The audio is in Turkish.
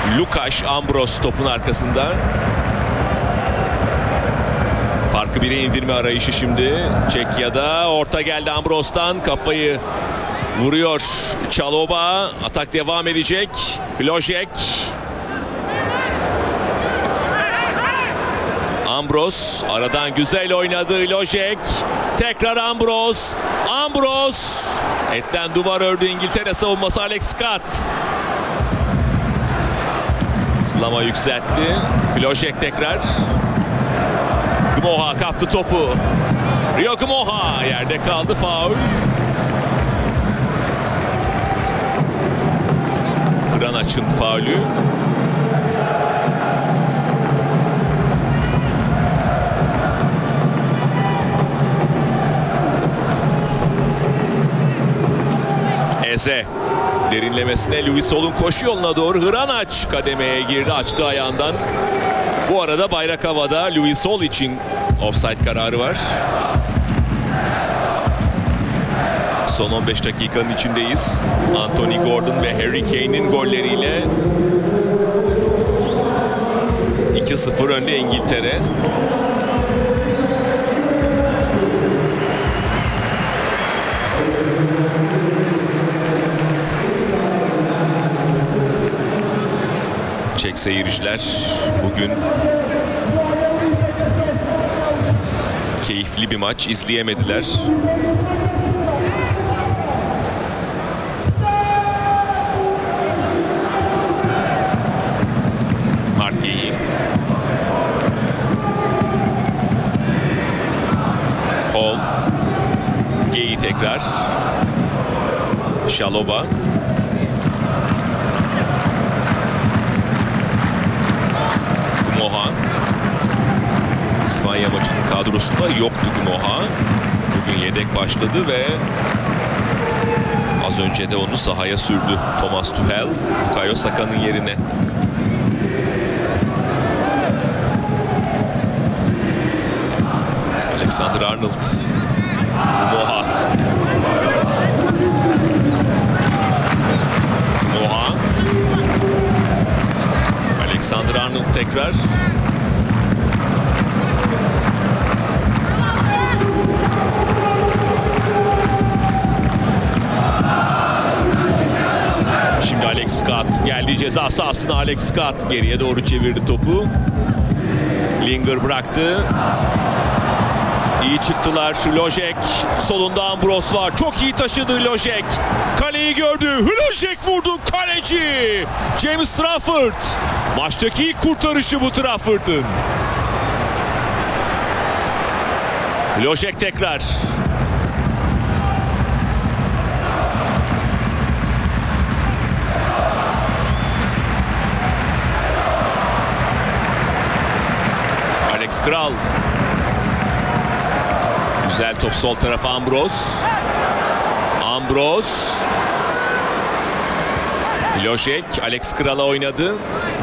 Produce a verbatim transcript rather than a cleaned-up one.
Lukasz Ambros topun arkasında. Farkı bire indirme arayışı şimdi. Çekya'da orta geldi Ambros'tan. Kafayı vuruyor Chalobah. Atak devam edecek. Hložek. Ambros aradan güzel oynadı Hložek. Tekrar Ambros. Ambros. Etten duvar ördü İngiltere savunması. Alex Scott. Slama yükseltti. Hložek tekrar. Gmoha kaptı topu. Rio Gmoha yerde kaldı, faul. Granaç'ın faulü. Eze derinlemesine Louis Hall'un koşu yoluna doğru. Granaç kademeye girdi, açtı ayağından. Bu arada bayrak havada. Louis Hall için offside kararı var. Son on beş dakikanın içindeyiz. Anthony Gordon ve Harry Kane'in golleriyle iki sıfır önde İngiltere. Çek seyirciler bugün keyifli bir maç izleyemediler. Marquinhos. Hall. Geyi tekrar. Chalobah. Gmoha. İspanya maçının kadrosunda yoktu Gmoha. Bugün yedek başladı ve az önce de onu sahaya sürdü Thomas Tuchel, Bukayo Saka'nın yerine. Alexander-Arnold. Gmoha. Gmoha. Alexander-Arnold tekrar. Şimdi Alex Scott geldi ceza sahasına. Alex Scott geriye doğru çevirdi topu. Linger bıraktı. İyi çıktılar. Hložek solunda, Ambros var. Çok iyi taşıdı Hložek. Kaleyi gördü. Hložek vurdu. Kaleci James Trafford. Maçtaki ilk kurtarışı bu Trafford'ın. Hložek tekrar. Alex Kral. Güzel top sol tarafa Ambros. Ambros. Hložek Alex Kral'a oynadı.